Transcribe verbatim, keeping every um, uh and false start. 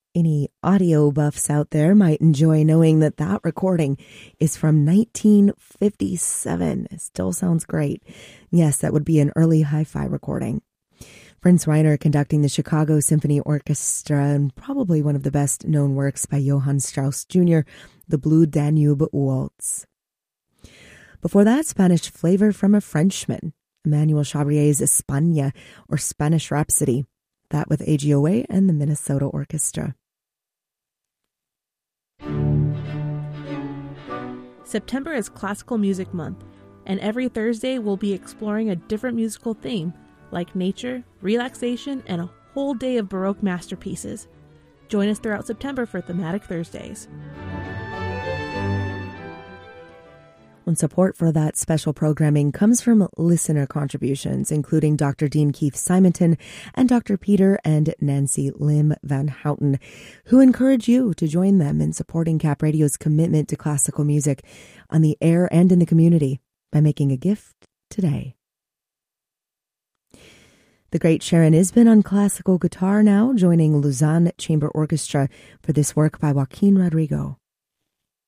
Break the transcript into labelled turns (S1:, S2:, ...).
S1: Any audio buffs out there might enjoy knowing that that recording is from nineteen fifty-seven. It still sounds great. Yes, that would be an early hi-fi recording. Prince Reiner conducting the Chicago Symphony Orchestra, and probably one of the best known works by Johann Strauss Junior, the Blue Danube Waltz. Before that, Spanish flavor from a Frenchman, Emmanuel Chabrier's España, or Spanish Rhapsody, that with A G O A and the Minnesota Orchestra.
S2: September is Classical Music Month, and every Thursday we'll be exploring a different musical theme, like nature, relaxation, and a whole day of Baroque masterpieces. Join us throughout September for Thematic Thursdays.
S1: And support for that special programming comes from listener contributions, including Doctor Dean Keith Simonton and Doctor Peter and Nancy Lim Van Houten, who encourage you to join them in supporting Cap Radio's commitment to classical music on the air and in the community by making a gift today. The great Sharon Isbin on classical guitar now, joining Lausanne Chamber Orchestra for this work by Joaquin Rodrigo.